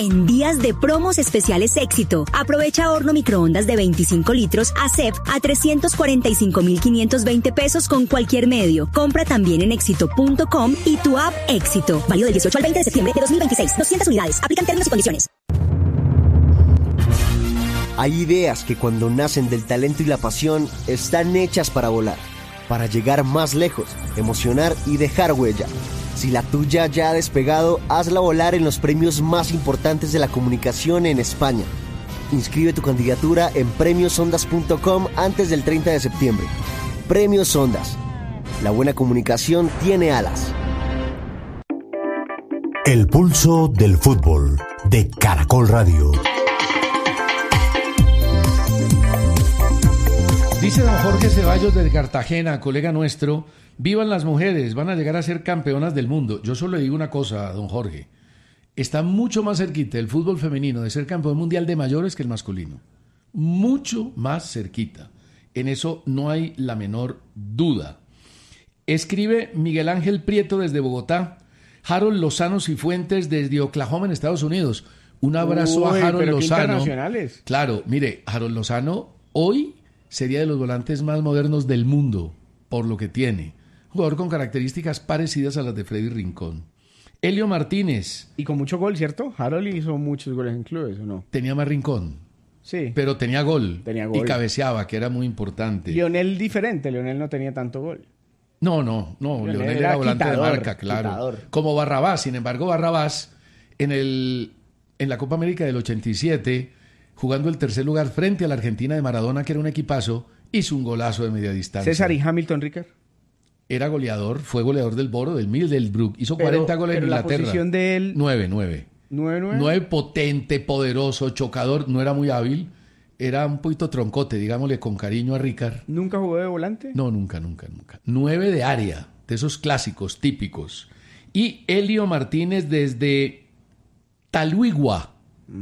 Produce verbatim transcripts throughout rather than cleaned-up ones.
En días de promos especiales Éxito, aprovecha horno microondas de veinticinco litros A C E P a trescientos cuarenta y cinco mil quinientos veinte pesos con cualquier medio. Compra también en éxito punto com y tu app Éxito. Válido del dieciocho al veinte de septiembre de dos mil veintiséis. doscientas unidades. Aplican términos y condiciones. Hay ideas que cuando nacen del talento y la pasión están hechas para volar, para llegar más lejos, emocionar y dejar huella. Si la tuya ya ha despegado, hazla volar en los premios más importantes de la comunicación en España. Inscribe tu candidatura en premios ondas punto com antes del treinta de septiembre. Premios Ondas. La buena comunicación tiene alas. El pulso del fútbol de Caracol Radio. Dice don Jorge Ceballos de Cartagena, colega nuestro, vivan las mujeres, van a llegar a ser campeonas del mundo. Yo solo le digo una cosa, don Jorge, está mucho más cerquita el fútbol femenino de ser campeón mundial de mayores que el masculino. Mucho más cerquita. En eso no hay la menor duda. Escribe Miguel Ángel Prieto desde Bogotá, Harold Lozano Cifuentes desde Oklahoma en Estados Unidos. Un abrazo Uy, a Harold pero qué Lozano. internacionales. Claro, mire, Harold Lozano hoy sería de los volantes más modernos del mundo, por lo que tiene. Jugador con características parecidas a las de Freddy Rincón. Elio Martínez. Y con mucho gol, ¿cierto? Harold hizo muchos goles en clubes, ¿o no? Tenía más Rincón. Sí. Pero tenía gol. Tenía gol. Y cabeceaba, que era muy importante. Lionel diferente, Lionel no tenía tanto gol. No, no, no. Lionel Lionel era era volante quitador, de marca, claro. quitador. Como Barrabás. Sin embargo, Barrabás, en, el, en la Copa América del ochenta y siete, jugando el tercer lugar frente a la Argentina de Maradona, que era un equipazo, hizo un golazo de media distancia. César y Hamilton, Ricker. Era goleador, fue goleador del Boro, del Middlesbrough. Hizo Pero- cuarenta goles en pero la Inglaterra. posición de él- Nueve, nueve. ¿nueve nueve? Nueve, potente, poderoso, chocador. No era muy hábil. Era un poquito troncote, digámosle con cariño a Ricard. ¿Nunca jugó de volante? No, nunca, nunca, nunca. Nueve de área, de esos clásicos, típicos. Y Elio Martínez desde Taluigua.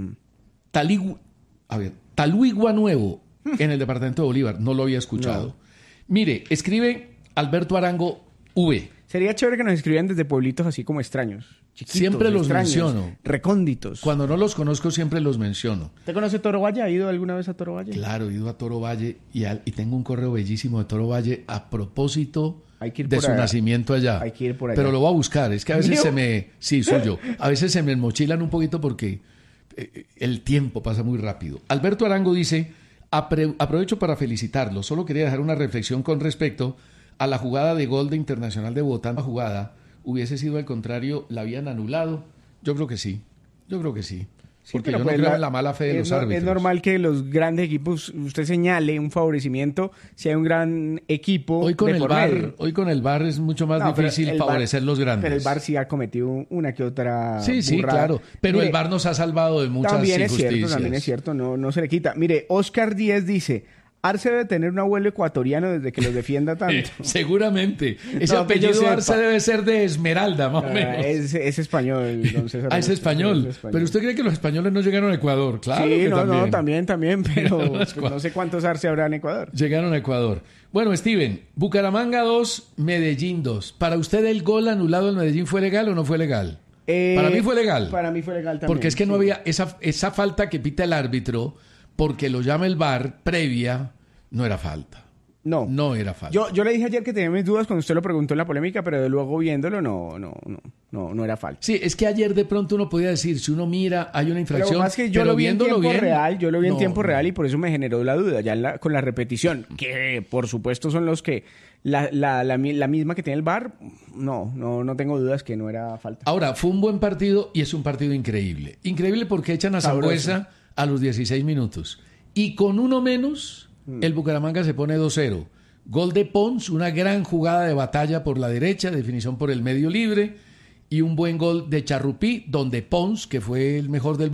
Taligua, a ver, Taluigua Nuevo, en el departamento de Bolívar. No lo había escuchado. No. Mire, escribe Alberto Arango V. Sería chévere que nos escribieran desde pueblitos así como extraños. Chiquitos, Siempre los extraños, menciono. Recónditos. Cuando no los conozco, siempre los menciono. ¿Te conoce Toro Valle? ¿Ha ido alguna vez a Toro Valle? Claro, he ido a Toro Valle y, al- y tengo un correo bellísimo de Toro Valle a propósito Hay que ir de por su allá. nacimiento allá. Hay que ir por allá. Pero lo voy a buscar. Es que a veces ¿Mío? se me... Sí, suyo. A veces se me mochilan un poquito porque eh, el tiempo pasa muy rápido. Alberto Arango dice, "Apre- aprovecho para felicitarlo. Solo quería dejar una reflexión con respecto a la jugada de gol de Internacional de Bogotá. La jugada hubiese sido al contrario, la habían anulado. Yo creo que sí. Yo creo que sí. Sí, Porque pero yo no pues creo la- en la mala fe de es los no- árbitros. Es normal que los grandes equipos, usted señale un favorecimiento si hay un gran equipo Hoy con de el por VAR, medio. hoy con el VAR es mucho más No, pero difícil el favorecer VAR los grandes. Pero el VAR sí ha cometido una que otra Sí, sí, burrada. claro. Pero Mire, el VAR nos ha salvado de muchas también es injusticias. cierto, también es cierto, no, no se le quita. Mire, Oscar Díez dice, Arce debe tener un abuelo ecuatoriano desde que los defienda tanto. Eh, seguramente. Ese No, que yo apellido sepa. Arce debe ser de Esmeralda, más o Ah, menos. es, es español, don César. Ah, es español. Es Pero usted cree que los españoles no llegaron a Ecuador. Claro sí, que no, también. no, también, también, pero Llegaron a pues, Ecuador. no sé cuántos Arce habrá en Ecuador. Llegaron a Ecuador. Bueno, Steven, Bucaramanga dos, Medellín dos. ¿Para usted el gol anulado en Medellín fue legal o no fue legal? Eh, Para mí fue legal. Para mí fue legal también. Porque es que no sí. había esa, esa falta que pita el árbitro, porque lo llama el VAR previa, no era falta. No. No era falta. Yo, yo le dije ayer que tenía mis dudas cuando usted lo preguntó en la polémica, pero de luego viéndolo no, no, no, no, no era falta. Sí, es que ayer de pronto uno podía decir, si uno mira, hay una Pero infracción, más que yo pero lo vi en viéndolo tiempo bien, real, yo lo vi en no, tiempo no. real y por eso me generó la duda, ya en la- con la repetición, que por supuesto son los que, la, la, la, mi- la misma que tiene el VAR, no, no, no tengo dudas que no era falta. Ahora, fue un buen partido y es un partido increíble. Increíble porque echan a Sabroso. Sangüesa a los dieciséis minutos. Y con uno menos, Mm. el Bucaramanga se pone dos cero. Gol de Pons, una gran jugada de batalla por la derecha, definición por el medio libre, y un buen gol de Charrupí, donde Pons, que fue el mejor del